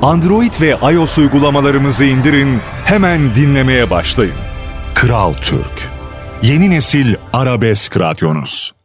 Android ve iOS uygulamalarımızı indirin, hemen dinlemeye başlayın. Kral Türk. Yeni nesil arabesk radyonuz.